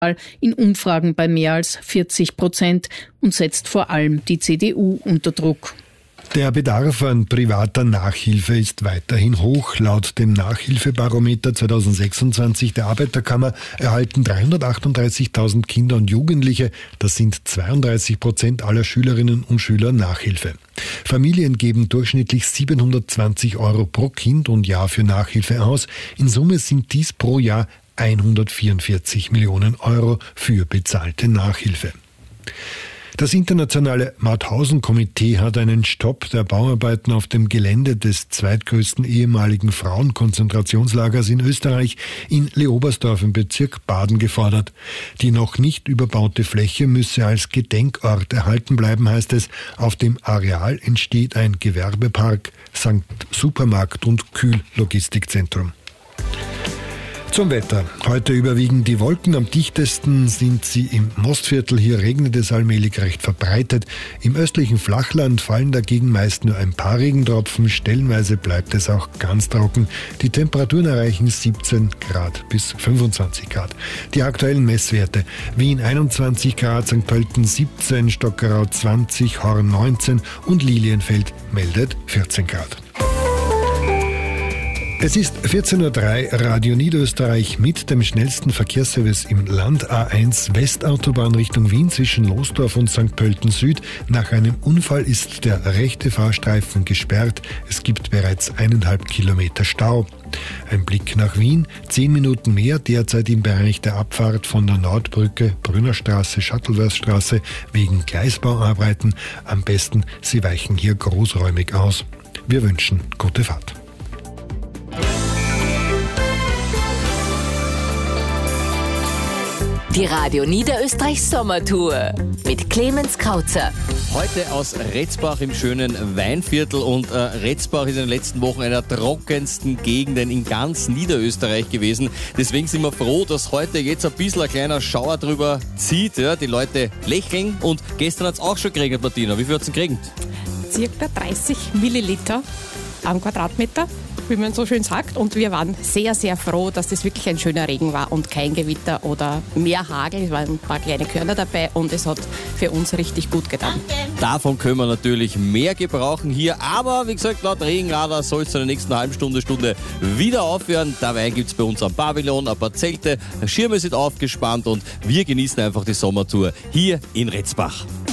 in Umfragen bei mehr als 40% und setzt vor allem die CDU unter Druck. Der Bedarf an privater Nachhilfe ist weiterhin hoch. Laut dem Nachhilfebarometer 2026 der Arbeiterkammer erhalten 338.000 Kinder und Jugendliche, das sind 32% aller Schülerinnen und Schüler, Nachhilfe. Familien geben durchschnittlich 720 € pro Kind und Jahr für Nachhilfe aus. In Summe sind dies pro Jahr 144 Millionen € für bezahlte Nachhilfe. Das internationale Mauthausen-Komitee hat einen Stopp der Bauarbeiten auf dem Gelände des zweitgrößten ehemaligen Frauenkonzentrationslagers in Österreich in Leobersdorf im Bezirk Baden gefordert. Die noch nicht überbaute Fläche müsse als Gedenkort erhalten bleiben, heißt es. Auf dem Areal entsteht ein Gewerbepark samt Supermarkt und Kühllogistikzentrum. Zum Wetter. Heute überwiegen die Wolken. Am dichtesten sind sie im Mostviertel. Hier regnet es allmählich recht verbreitet. Im östlichen Flachland fallen dagegen meist nur ein paar Regentropfen. Stellenweise bleibt es auch ganz trocken. Die Temperaturen erreichen 17 Grad bis 25 Grad. Die aktuellen Messwerte: Wien 21 Grad, St. Pölten 17, Stockerau 20, Horn 19 und Lilienfeld meldet 14 Grad. Es ist 14.03 Uhr, Radio Niederösterreich mit dem schnellsten Verkehrsservice im Land. A1 Westautobahn Richtung Wien zwischen Losdorf und St. Pölten Süd. Nach einem Unfall ist der rechte Fahrstreifen gesperrt. Es gibt bereits 1,5 Kilometer Stau. Ein Blick nach Wien, 10 Minuten mehr derzeit im Bereich der Abfahrt von der Nordbrücke, Brünnerstraße, Shuttleworthstraße wegen Gleisbauarbeiten. Am besten, Sie weichen hier großräumig aus. Wir wünschen gute Fahrt. Die Radio Niederösterreich Sommertour mit Clemens Krauzer. Heute aus Retzbach im schönen Weinviertel und Retzbach ist in den letzten Wochen einer der trockensten Gegenden in ganz Niederösterreich gewesen. Deswegen sind wir froh, dass heute jetzt ein bisschen ein kleiner Schauer drüber zieht. Ja, die Leute lächeln und gestern hat es auch schon geregnet, Martina. Wie viel hat es denn geregnet? Circa 30 Milliliter am Quadratmeter, wie man so schön sagt. Und wir waren sehr, sehr froh, dass das wirklich ein schöner Regen war und kein Gewitter oder mehr Hagel. Es waren ein paar kleine Körner dabei und es hat für uns richtig gut getan. Davon können wir natürlich mehr gebrauchen hier. Aber wie gesagt, laut Regenradar soll es in der nächsten halben Stunde wieder aufhören. Dabei gibt es bei uns am Pavillon ein paar Zelte, Schirme sind aufgespannt und wir genießen einfach die Sommertour hier in Retzbach.